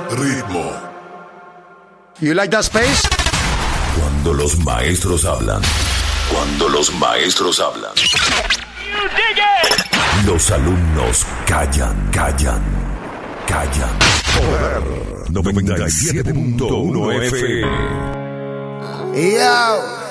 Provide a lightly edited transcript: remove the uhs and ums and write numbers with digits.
ritmo. You like that space? Cuando los maestros hablan. Cuando los maestros hablan. Los alumnos callan. Poder 97.1 FM. Yo.